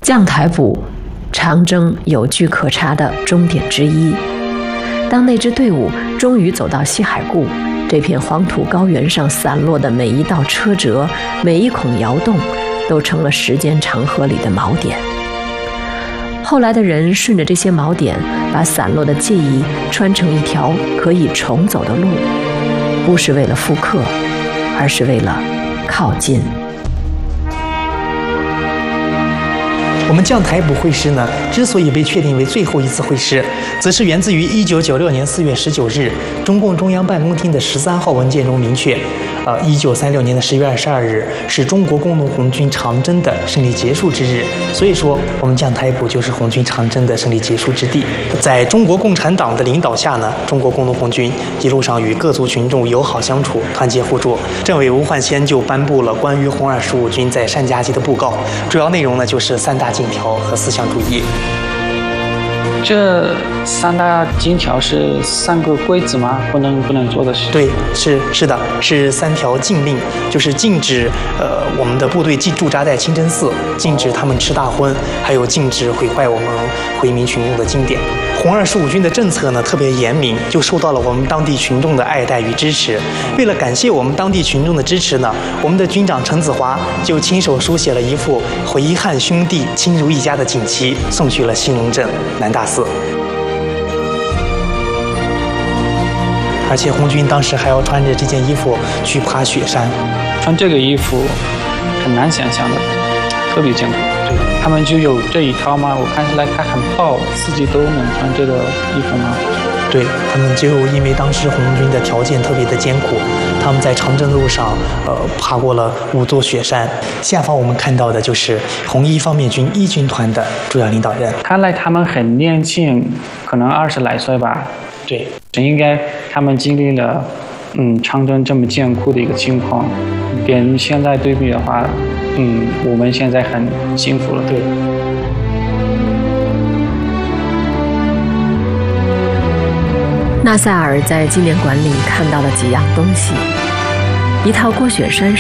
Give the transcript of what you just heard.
将台埔，长征有据可查的终点之一。当那支队伍终于走到西海固，这片黄土高原上散落的每一道车辙，每一孔窑洞，都成了时间长河里的锚点。后来的人顺着这些锚点，把散落的记忆穿成一条可以重走的路，不是为了复刻，而是为了靠近。 我们将台埔会师呢，之所以被确定为最后一次会师，则是源自于1996年4月19日，中共中央办公厅的13号文件中明确，1936年的10月22日是中国工农红军长征的胜利结束之日，所以说我们将台埔就是红军长征的胜利结束之地。在中国共产党的领导下呢，中国工农红军一路上与各族群众友好相处，团结互助。政委吴焕先就颁布了关于红二十五军在山夹集的布告，主要内容呢就是3大禁条和4项注意。 这3大禁条是3个规则吗？不能做的事？ 对，是的，是3条禁令，就是禁止我们的部队驻扎在清真寺，禁止他们吃大荤，还有禁止毁坏我们回民群众的经典。红25军的政策呢特别严明，就受到了我们当地群众的爱戴与支持。为了感谢我们当地群众的支持呢，我们的军长陈子华就亲手书写了一副回汉兄弟亲如一家的锦旗，送去了兴隆镇南大寺。而且红军当时还要穿着这件衣服去爬雪山， 穿这个衣服很难想象的，特别艰苦。 对， 他们就有这一套吗？我看起来他很胖，四季都能穿这个衣服吗？ 对，他们就因为当时红军的条件特别的艰苦，他们在长征路上爬过了5座雪山。下方我们看到的就是红一方面军1军团的主要领导人。 看来他们很年轻，可能20来岁吧。 对， 应该他们经历了长征这么艰苦的一个情况，跟现在对比的话，我们现在很幸福了。 对。 纳赛尔在纪念馆里看到了几样东西：一套过雪山